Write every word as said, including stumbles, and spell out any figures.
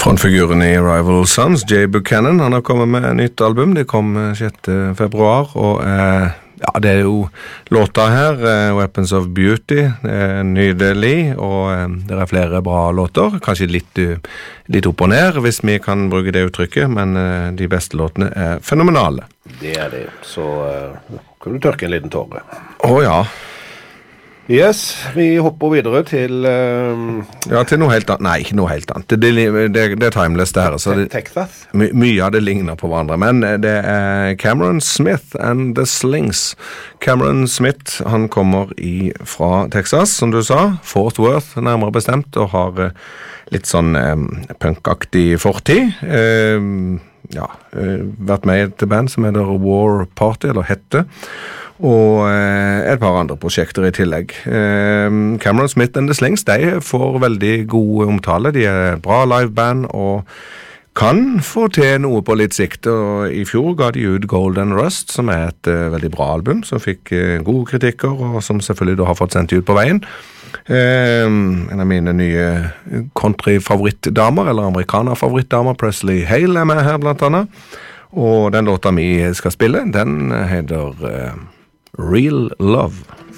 Frontfiguren i Rival Sons, Jay Buchanan, han har kommet med et nytt album. Det kom sjette februar, og eh, ja, det er jo låter her, eh, Weapons of Beauty, eh, nydelig, og eh, det er flere bra låter, kanskje litt, litt opp og ned, hvis vi kan bruke det uttrykket, men eh, de beste låtene er fenomenale. Det er det, så eh, kan du tørke en liten tåre. Å ja. Yes, vi hopper videre til... Um, ja, til noe helt annet. Nei, ikke noe helt annet. Det, det, det, det er timeless det her. Så det, Texas? My, mye av det ligner på hverandre, men det er Cameron Smith and the Slings. Cameron Smith, han kommer i, fra Texas, som du sa, Fort Worth, nærmere bestemt, og har litt sånn um, punkaktig fortid. Um, ja, uh, vært med i et band som heter War Party, eller hette, og eh, et par andre prosjekter i tillegg. Eh, Cameron Smith and the Slings, de får veldig god omtale. De er et bra liveband og kan få til noe på litt sikt. Og i fjor ga de ut Golden Rust, som er et eh, veldig bra album, som fikk eh, gode kritikker, og som selvfølgelig da har fått sendt ut på veien. Eh, en av mine nye country-favorittdamer, eller amerikaner-favorittdamer, Presley Hale, er med her blant annet. Og den låta vi skal spille, den heter... Eh, Real Love.